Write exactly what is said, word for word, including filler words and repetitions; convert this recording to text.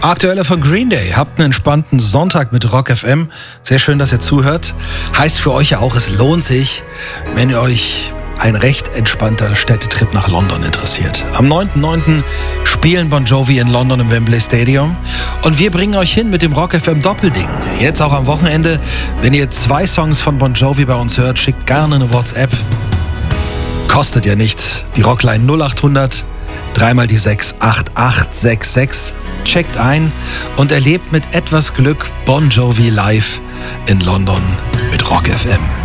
Aktuelle von Green Day. Habt einen entspannten Sonntag mit Rock F M. Sehr schön, dass ihr zuhört. Heißt für euch ja auch, es lohnt sich, wenn ihr euch ein recht entspannter Städtetrip nach London interessiert. Am neunten neunten spielen Bon Jovi in London im Wembley Stadium. Und wir bringen euch hin mit dem Rock F M Doppelding. Jetzt auch am Wochenende. Wenn ihr zwei Songs von Bon Jovi bei uns hört, schickt gerne eine WhatsApp. Kostet ja nichts. Die Rockline null acht hundert, dreimal die sechs, acht acht sechs sechs. Checkt ein und erlebt mit etwas Glück Bon Jovi live in London mit Rock F M.